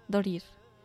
ضرير.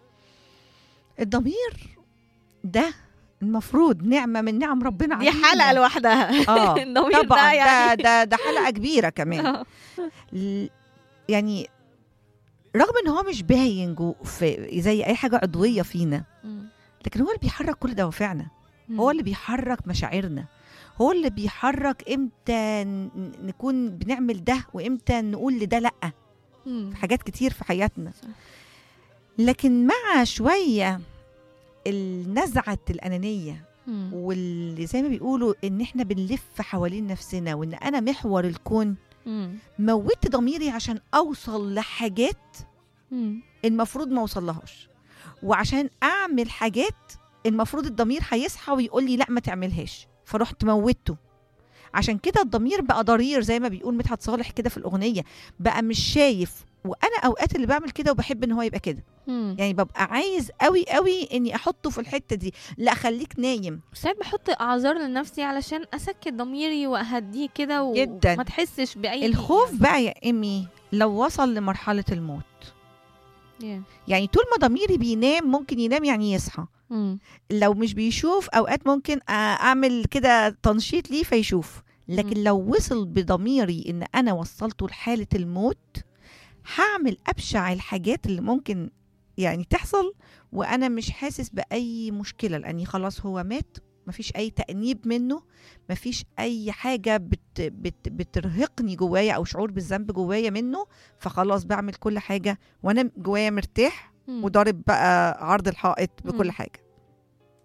الضمير ده المفروض نعمة من نعم ربنا دي علينا. حلقة لوحدها. الضمير طبعا ده يعني ده حلقة كبيرة كمان. يعني رغم ان هو مش باين في زي اي حاجة عضوية فينا، لكن هو اللي بيحرك كل دوافعنا، هو اللي بيحرك مشاعرنا، هو اللي بيحرك امتى نكون بنعمل ده وامتى نقول لده لأ في حاجات كتير في حياتنا. لكن مع شوية النزعة الأنانية واللي زي ما بيقولوا ان احنا بنلف حوالين نفسنا وان انا محور الكون، موت ضميري عشان اوصل لحاجات المفروض ما اوصلهاش، وعشان اعمل حاجات المفروض الضمير هيصحى ويقول لي لا ما تعملهاش، فرحت موته. عشان كده الضمير بقى ضرير زي ما بيقول مدحت صالح كده في الأغنية، بقى مش شايف. وانا اوقات اللي بعمل كده وبحب ان هو يبقى كده، يعني ببقى عايز قوي قوي اني احطه في الحتة دي، لا خليك نايم. ساعات بحط اعذار لنفسي علشان اسكت ضميري واهديه كده جدا. وما تحسش باي الخوف بقى يا ايمي لو وصل لمرحلة الموت، يعني طول ما ضميري بينام ممكن ينام يعني يصحى. لو مش بيشوف اوقات ممكن اعمل كده تنشيط ليه فيشوف، لكن لو وصل بضميري ان انا وصلته لحالة الموت، هعمل ابشع الحاجات اللي ممكن يعني تحصل وانا مش حاسس باي مشكلة، لاني خلاص هو مات، مفيش اي تأنيب منه، مفيش اي حاجة بترهقني جوايا او شعور بالذنب جوايا منه، فخلاص بعمل كل حاجة وانا جوايا مرتاح وضارب بقى عرض الحائط بكل حاجة.